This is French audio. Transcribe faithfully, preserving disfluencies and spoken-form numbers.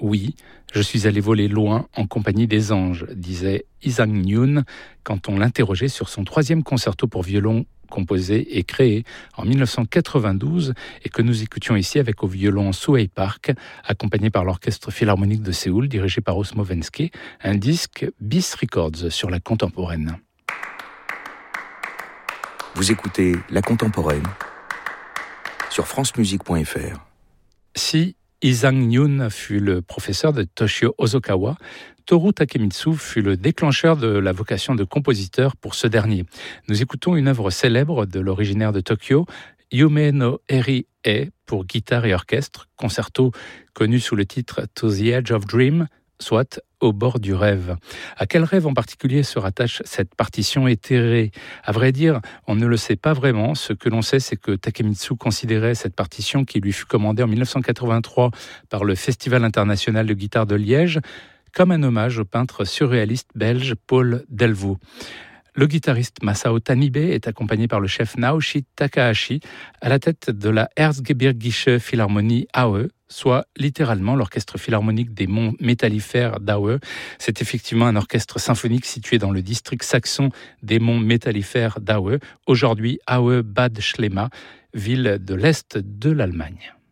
Oui, je suis allé voler loin en compagnie des anges, disait Isang Nyun quand on l'interrogeait sur son troisième concerto pour violon composé et créé en dix-neuf cent quatre-vingt-douze et que nous écoutions ici avec au violon Suey Park, accompagné par l'Orchestre Philharmonique de Séoul, dirigé par Osmo Venske, un disque Bis Records sur la contemporaine. Vous écoutez La Contemporaine sur francemusique point f r. Si Isang Nyun fut le professeur de Toshio Hosokawa, Toru Takemitsu fut le déclencheur de la vocation de compositeur pour ce dernier. Nous écoutons une œuvre célèbre de l'originaire de Tokyo, Yume no Eri e, pour guitare et orchestre, concerto connu sous le titre To the Edge of Dream, soit au bord du rêve. À quel rêve en particulier se rattache cette partition éthérée ? À vrai dire, on ne le sait pas vraiment. Ce que l'on sait, c'est que Takemitsu considérait cette partition qui lui fut commandée en dix-neuf cent quatre-vingt-trois par le Festival international de guitare de Liège comme un hommage au peintre surréaliste belge Paul Delvaux. Le guitariste Masao Tanibe est accompagné par le chef Naoshi Takahashi à la tête de la Erzgebirgische Philharmonie Aue, soit littéralement l'orchestre philharmonique des monts métallifères d'Aue. C'est effectivement un orchestre symphonique situé dans le district saxon des monts métallifères d'Aue, aujourd'hui Aue-Bad Schlema, ville de l'Est de l'Allemagne.